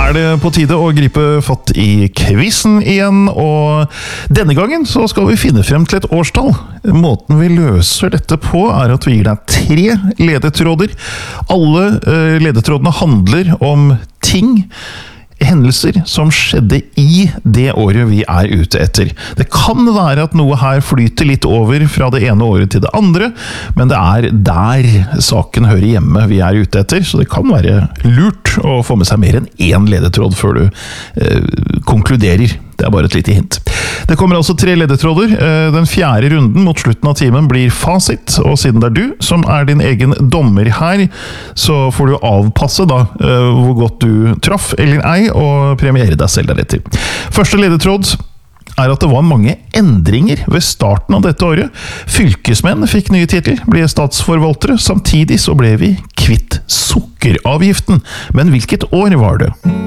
det på tide å gripe fatt i quizen igjen, og denne gangen så skal vi finne frem til et årstall. Måten vi løser dette på er at vi gir deg 3 ledetråder. Alle ledetrådene handler om ting, hendelser som skjedde i det året vi er ute etter. Det kan være at noe her flyter litt over fra det ene året til det andre, men det er der saken hører hjemme vi er ute etter, så det kan være lurt å få med seg mer enn 1 ledetråd før du konkluderer. Det er bare et lite hint. Det kommer altså 3 ledetråder. Den 4. runden mot slutten av timen blir fasit, og siden det er du som er din egen dommer her, så får du avpasse da hvor godt du traff eller ei, og premiere deg selv deretter. Første ledetråd er at det var mange endringer ved starten av dette året. Fylkesmenn fikk nye titler, ble statsforvaltere, samtidig så ble vi kvitt sukkeravgiften. Men hvilket år var det?